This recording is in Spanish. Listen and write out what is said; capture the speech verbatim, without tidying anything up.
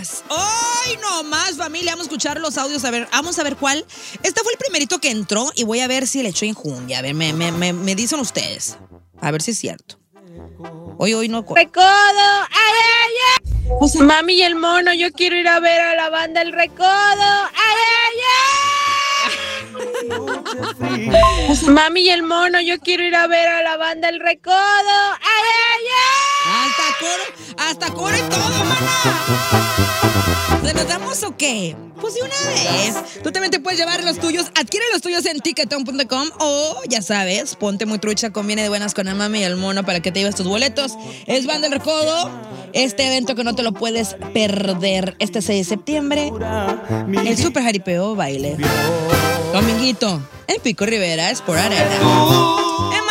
más. Hoy no más, familia. Vamos a escuchar los audios. A ver, vamos a ver cuál. Este fue el primerito que entró y voy a ver si le echó injundia. A ver, me, me, me, me dicen ustedes. A ver si es cierto. Hoy, hoy no. Recodo. ¡Ay, ay, ay! O sea, Mami y el mono, yo quiero ir a ver a la banda El Recodo. ¡Ay, ay, ay! O sea, Mami y el mono, yo quiero ir a ver a la banda El Recodo. ¡Ay, ay, ay! Hasta coro, hasta coro y todo, mamá. ¿Se los damos o qué? Pues de una vez. Tú también te puedes llevar los tuyos. Adquiere los tuyos en ticketon punto com o, ya sabes, ponte muy trucha, conviene de buenas con el Mami y el mono para que te lleves tus boletos. Es Banda El Recodo. Este evento que no te lo puedes perder. Este seis de septiembre. El super jaripeo baile. Dominguito. En Pico Rivera, es por Arena. En